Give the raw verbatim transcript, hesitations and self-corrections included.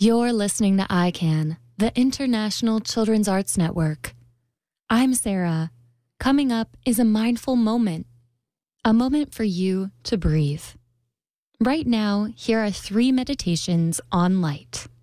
You're listening to I CAN, the International Children's Arts Network. I'm Sarah. Coming up is a mindful moment, a moment for you to breathe. Right now, here are three meditations on light.